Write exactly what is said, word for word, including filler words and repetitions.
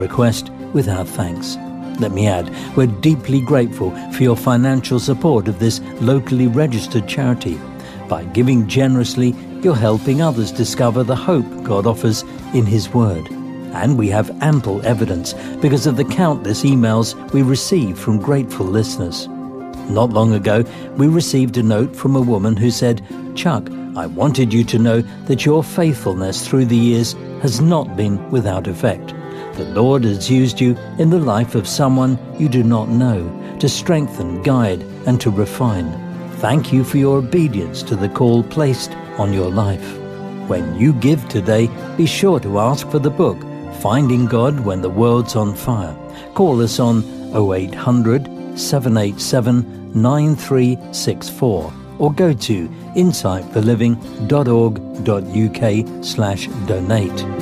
request with our thanks. Let me add, we're deeply grateful for your financial support of this locally registered charity. By giving generously, you're helping others discover the hope God offers in His Word. And we have ample evidence because of the countless emails we receive from grateful listeners. Not long ago, we received a note from a woman who said, "Chuck, I wanted you to know that your faithfulness through the years has not been without effect. The Lord has used you in the life of someone you do not know to strengthen, guide, and to refine. Thank you for your obedience to the call placed on your life." When you give today, be sure to ask for the book, Finding God When the World's on Fire. Call us on oh eight hundred, seven eight seven, nine three six four or go to insight for living dot org dot uk slash donate.